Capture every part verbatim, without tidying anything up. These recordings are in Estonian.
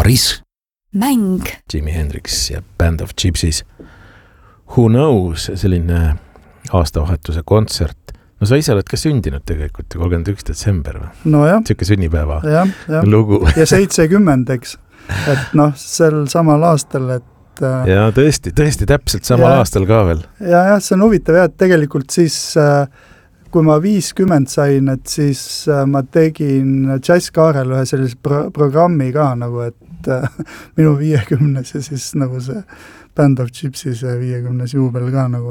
Paris. Mäng. Jimi Hendrix ja Band of Gypsies. Who knows, selline aastavahetuse kontsert. No sa ise oled ka sündinud tegelikult kolmkümmend üks detsember või? No jah. Siuke sünnipäeva ja, ja. lugu. Ja seitsekümmend, eks. Et noh, sel samal aastal, et ja tõesti, tõesti täpselt samal ja, aastal ka veel. Ja, jah, see on huvitav, et tegelikult siis kui ma viiskümmend sain, et siis ma tegin Jazzkaarel ühe sellise pro- programmi ka nagu, et minu viiekümnes ja siis nagu see Band of Gypsies viiekümnes juubel ka nagu.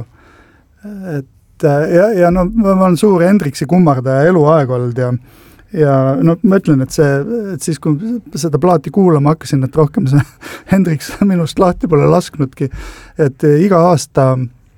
Et ja, ja no ma olen suur Hendrixi kummardaja eluaeg olnud ja ja no ma ütlen, et see, et siis kui seda plaati kuulama hakkasin, et rohkem see Hendrix minust lahti pole lasknudki, et iga aasta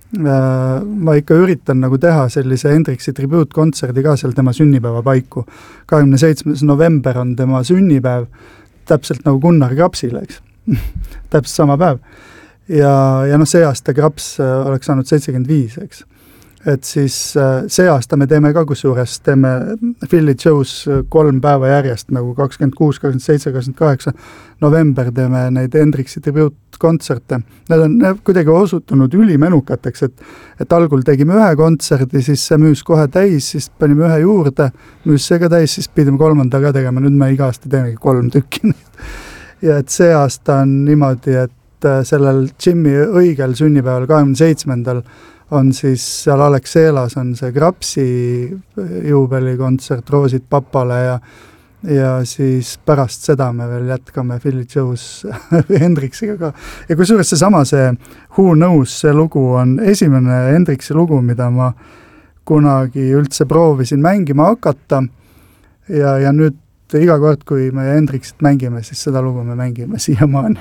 ma ikka üritan nagu teha sellise Hendrixi tribuutkontserdi ka seal tema sünnipäeva paiku. kahekümne seitsmes november on tema sünnipäev, täpselt nagu Gunnar Krapsile, eks. täpselt sama päev. Ja, ja noh, see aasta Kraps oleks saanud seitsekümmend viis, eks. Et siis see aasta me teeme ka kusjuures, teeme Philly Joe's kolm päeva järjest, nagu kakskümmend kuus, kakskümmend seitse, kakskümmend kaheksa november teeme neid Hendrixi tribuutkontserte. Need on kuidagi osutunud ülimenukateks, et, et algul tegime ühe kontserdi, siis see müüs kohe täis, siis panime ühe juurde, müüs see ka täis, siis pidime kolmanda ka tegema, nüüd me iga aasta teemegi kolm tükki. Ja et see aasta on niimoodi, et sellel Jimmy õigel sünnipäeval kahekümne seitsmendal on siis seal Alexelas on see Krapsi juubelikontsert Roosid papale ja, ja siis pärast seda me veel jätkame Philly Joe's Hendrixiga ka. Ja kusjuures see sama see Who Knows, see lugu on esimene Hendrixi lugu, mida ma kunagi üldse proovisin mängima hakata ja, ja nüüd iga kord, kui me Hendrixit mängime, siis seda lugu me mängime siiamaani.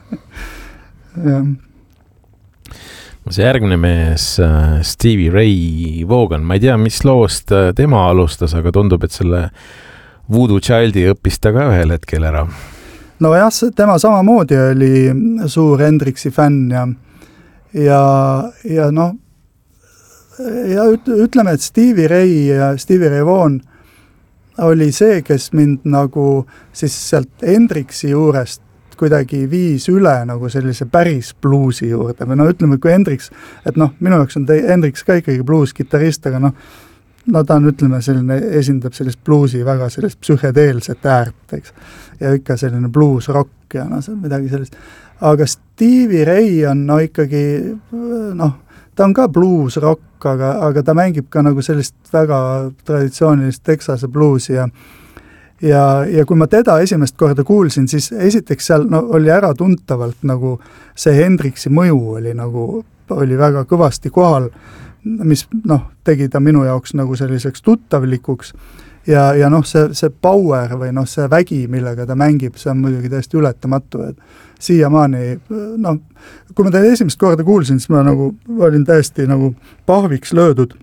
ja see järgmine mees, Stevie Ray Vaughan, ma ei tea, mis loost tema alustas, aga tundub, et selle Voodoo Childi õppis ta ka ühel hetkel ära. No jah, tema samamoodi oli suur Hendrixi fänn ja, ja, ja noh, ja ütleme, et Stevie Ray ja Stevie Ray Vaughan oli see, kes mind nagu siis sealt Hendrixi juurest kuidagi viis üle nagu sellise päris bluusi juurde. Või no ütleme, kui Hendrix, et noh, minu jaoks on te, Hendrix ka ikkagi bluus-gitarrist, aga noh, no ta on, ütleme, selline, esindab sellist bluusi väga sellist psühhedeelset äärt, eks. Ja ikka selline bluus-rock ja no see on midagi sellist. Aga Stevie Ray on no ikkagi, noh, ta on ka bluus-rock, aga, aga ta mängib ka nagu sellist väga traditsioonilist Texase bluusi ja Ja, ja kui ma teda esimest korda kuulsin, siis esiteks seal no, oli ära tuntavalt nagu see Hendrixi mõju oli nagu, oli väga kõvasti kohal, mis noh, tegi ta minu jaoks nagu selliseks tuttavlikuks ja, ja noh, see, see power või noh, see vägi, millega ta mängib, see on muidugi täiesti ületamatu, et siiamaani, noh, kui ma teda esimest korda kuulsin, siis ma nagu olin täiesti nagu pahviks löödud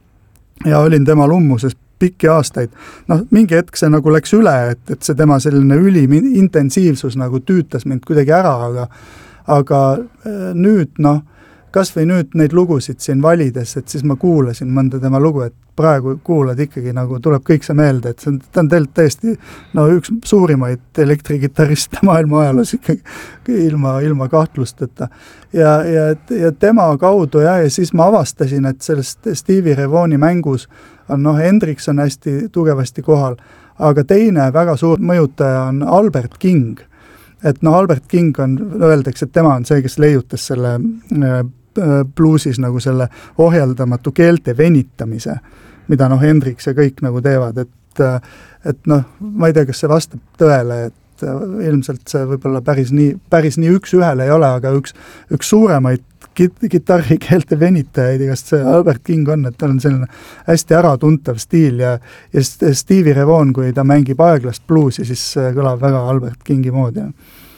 ja olin tema lummuses pikki aastaid. Noh, mingi hetk see nagu läks üle, et, et see tema selline ülim intensiivsus nagu tüütas mind kuidagi ära, aga, aga nüüd, noh, kas või nüüd neid lugusid siin valides, et siis ma kuulasin mõnda tema lugu, et praegu kuulad ikkagi nagu tuleb kõik see meelde, et see on, ta on tegelikult täiesti no, üks suurimaid elektrigitarriste maailma ajaloos ikkagi ilma, ilma kahtlusteta. Ja, ja, ja tema kaudu ja, ja siis ma avastasin, et sellest Stevie Ray Vaughani mängus on, noh, Hendrix on hästi tugevasti kohal, aga teine väga suur mõjutaja on Albert King. Et noh, Albert King on, öeldakse, et tema on see, kes leiutas selle äh, bluusis nagu selle ohjeldamatu keelte venitamise, mida noh, Hendrix ja kõik nagu teevad, et, et noh, ma ei tea, kas see vastab tõele, et ilmselt see võib-olla päris nii, päris nii üks ühele ei ole, aga üks, üks suuremaid kitarrikeelte venitajaid, igast see Albert King on, et tal on selline hästi äratuntav stiil ja, ja Stevie Ray Vaughan, kui ta mängib aeglast bluusi, siis kõlab väga Albert Kingi moodi.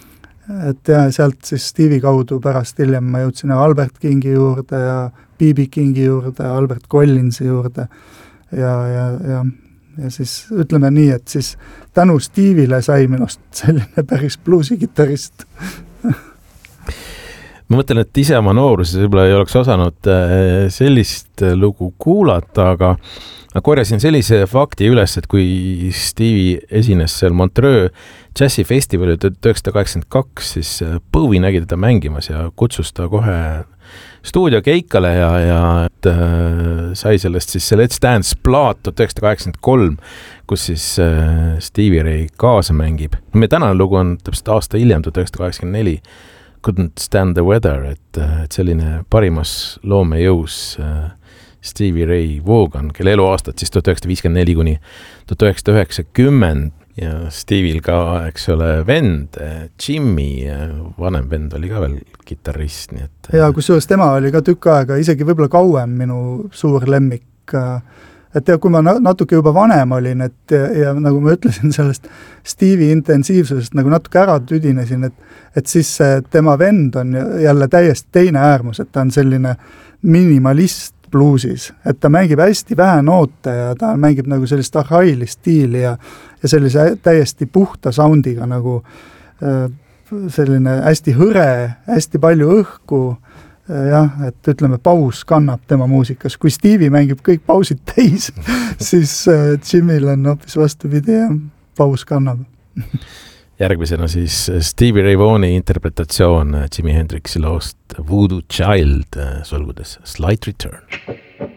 Et ja sealt siis Stevie kaudu pärast hiljem ma jõudsin Albert Kingi juurde ja B B Kingi juurde, Albert Collinsi juurde ja, ja, ja, ja siis ütleme nii, et siis tänu Steviele sai minust selline päris bluusigitarrist. ma mõtlen, et ise oma nooruses võib-olla ei oleks osanud sellist lugu kuulata, aga korjasin sellise fakti üles, et kui Stevie esines seal Montreux džässifestivalil tuhat üheksasada kaheksakümmend kaks, siis Bowie nägi teda mängimas ja kutsus ta kohe stuudio keikale ja, ja et, äh, sai sellest siis see Let's Dance plaat tuhat üheksasada kaheksakümmend kolm, kus siis äh, Stevie Ray kaasa mängib. Meie tänane lugu on täpselt aasta hiljem, tuhat üheksasada kaheksakümmend neli, Couldn't Stand the Weather, et, et selline parimas loomejõus äh, Stevie Ray Vaughan, kelle eluaastat siis tuhat üheksasada viiskümmend neli kuni tuhat üheksasada üheksakümmend ja Stevie'l ka, eks ole, vend, Jimmy, vanem vend oli ka veel kitarrist, nii et... Ja kusjuures tema oli ka tükk aega, isegi võib-olla kauem minu suur lemmik, et ja kui ma natuke juba vanem olin, et ja, ja nagu ma ütlesin sellest Stevie intensiivsusest nagu natuke ära tüdinesin, et, et siis tema vend on jälle täiesti teine äärmus, et ta on selline minimalist bluusis, et ta mängib hästi vähe noote ja ta mängib nagu sellist arhailist stiili ja, ja sellise täiesti puhta soundiga nagu äh, selline hästi hõre, hästi palju õhku, äh, jah, et ütleme, paus kannab tema muusikas. Kui Stevie mängib kõik pausid täis, siis äh, Jimmy'l on hoopis vastupidi ja paus kannab. Järgmisena siis Stevie Ray Vaughani interpretatsioon Jimi Hendrixi loost Voodoo Child, sulgudes Slight Return.